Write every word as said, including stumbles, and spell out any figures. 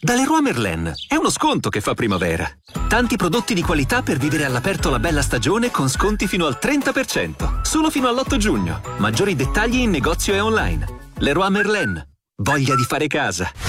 Da Leroy Merlin. È uno sconto che fa primavera. Tanti prodotti di qualità per vivere all'aperto la bella stagione con sconti fino al trenta per cento. Solo fino all'otto giugno. Maggiori dettagli in negozio e online. Leroy Merlin. Voglia di fare casa.